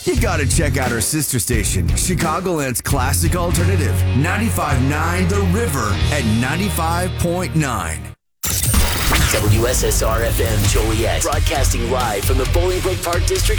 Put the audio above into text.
you gotta check out our sister station, Chicagoland's classic alternative, 95.9 The River at 95.9. WSSR FM Joliet, broadcasting live from the Bolingbrook Park District